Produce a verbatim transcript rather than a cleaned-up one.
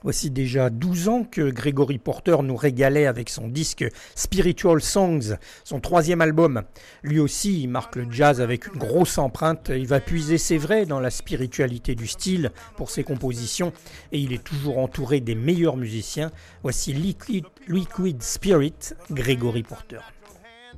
Voici déjà douze ans que Gregory Porter nous régalait avec son disque Spiritual Songs, son troisième album. Lui aussi, il marque le jazz avec une grosse empreinte. Il va puiser, c'est vrai, dans la spiritualité du style pour ses compositions et il est toujours entouré des meilleurs musiciens. Voici Liquid, Liquid Spirit, Gregory Porter.